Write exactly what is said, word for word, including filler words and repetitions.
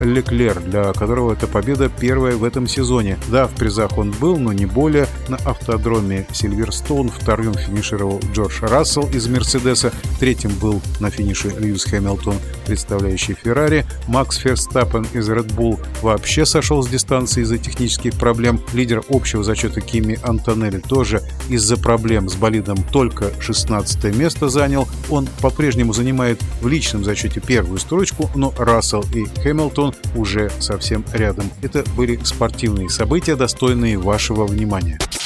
Леклер, для которого эта победа первая в этом сезоне. Да, в призах он был, но не более. На автодроме Сильверстоун вторым финишировал Джордж Рассел из Мерседеса, третьим был на финише Льюис Хэмилтон, представляющий Феррари. Макс Ферстаппен из Red Bull вообще сошел с дистанции из-за технических проблем. Лидер общего зачета Кими Антонелли тоже из-за проблем с болидом только шестнадцатое место занял. Он по-прежнему занимает в личном зачете первую строчку, но Рассел и Хэмилтон уже совсем рядом. Это были спортивные события, достойные вашего внимания.